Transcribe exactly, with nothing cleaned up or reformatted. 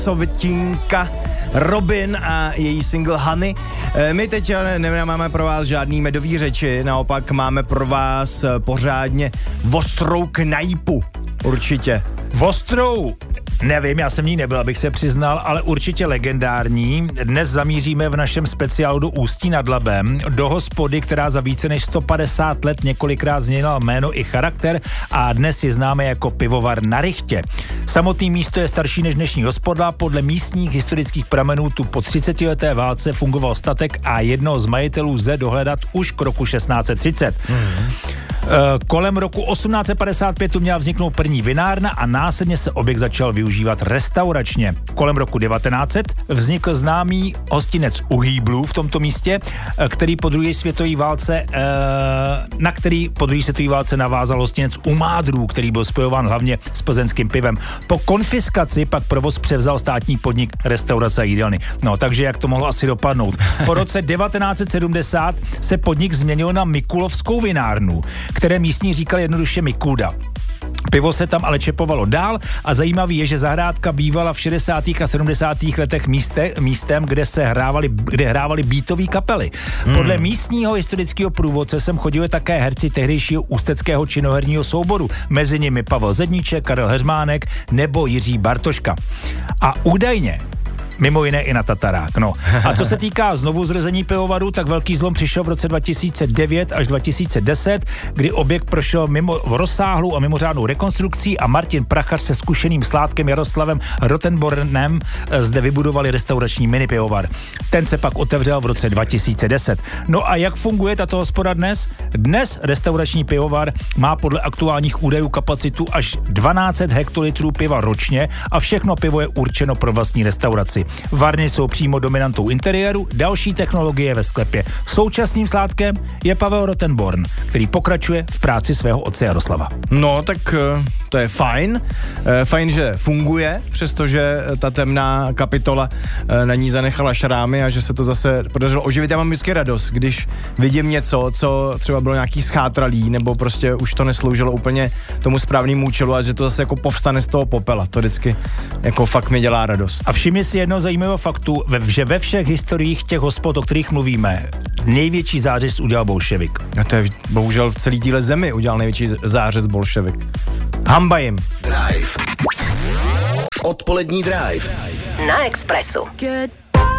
Sovětinka Robin a její single Honey. My teď nemáme pro vás žádný medový řeči, naopak máme pro vás pořádně ostrou knajpu. Určitě. Ostrou, nevím, já jsem ní nebyl, abych se přiznal, ale určitě legendární. Dnes zamíříme v našem speciálu do Ústí nad Labem, do hospody, která za více než sto padesát let několikrát změnila jméno i charakter a dnes je známe jako pivovar Na Rychtě. Samotné místo je starší než dnešní hospoda, podle místních historických pramenů tu po třicetileté válce fungoval statek a jednoho z majitelů lze dohledat už k roku šestnáct set třicet. Mm. Kolem roku osmnáct set padesát pět tu měla vzniknout první vinárna a následně se objekt začal využívat restauračně. Kolem roku devatenáct set vznikl známý hostinec U Hýblů v tomto místě, který po druhé světové válce, na který po druhé světové válce navázal hostinec U Mádrů, který byl spojován hlavně s plzeňským pivem. Po konfiskaci pak provoz převzal státní podnik Restaurace a jídelny. No, takže jak to mohlo asi dopadnout? Po roce devatenáct set sedmdesát se podnik změnil na Mikulovskou vinárnu, které místní říkali jednoduše Mikulda. Pivo se tam ale čepovalo dál a zajímavý je, že zahrádka bývala v šedesátých a sedmdesátých letech míste, místem, kde se hrávali, kde hrávali beatové kapely. Hmm. Podle místního historického průvodce sem chodili také herci tehdejšího ústeckého činoherního souboru, mezi nimi Pavel Zedníček, Karel Heřmánek nebo Jiří Bartoška. A údajně mimo jiné i na Tatarák, no. A co se týká znovu zrození pivovaru, tak velký zlom přišel v roce dva tisíce devět až dva tisíce deset, kdy objekt prošel mimo rozsáhlou a mimořádnou rekonstrukcí a Martin Prachař se zkušeným sládkem Jaroslavem Rotenbornem zde vybudovali restaurační mini pivovar. Ten se pak otevřel v roce dva tisíce deset. No a jak funguje tato hospoda dnes? Dnes restaurační pivovar má podle aktuálních údajů kapacitu až dvanáct set hektolitrů piva ročně a všechno pivo je určeno pro vlastní restauraci. Varny jsou přímo dominantou interiéru, další technologie ve sklepě. Současným sládkem je Pavel Rotenborn, který pokračuje v práci svého otce Jaroslava. No, tak to je fajn. Fajn, že funguje, přestože ta temná kapitola na ní zanechala šrámy a že se to zase podařilo oživit. Já mám vždycky radost, když vidím něco, co třeba bylo nějaký schátralý, nebo prostě už to nesloužilo úplně tomu správnému účelu a že to zase jako povstane z toho popela. To vždycky jako fakt mi dělá radost. A všimni si jedno zajímavého faktu, že ve všech historiích těch hospod, o kterých mluvíme, největší zářez udělal bolševik. A to je bohužel v celé téhle zemi udělal největší zářez bolševik. Hamba jim. Drive. Odpolední Drive. Na Expressu. Good